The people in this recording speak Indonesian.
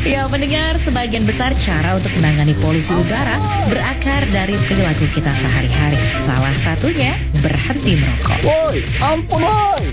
Ya, mendengar sebagian besar cara untuk menangani polusi udara berakar dari perilaku kita sehari-hari. Salah satunya berhenti merokok. Woi, ampun woi.